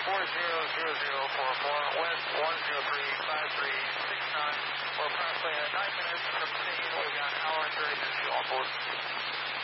West 1035369. We're approximately 9 minutes from scene. We've got an hour and 32 on board.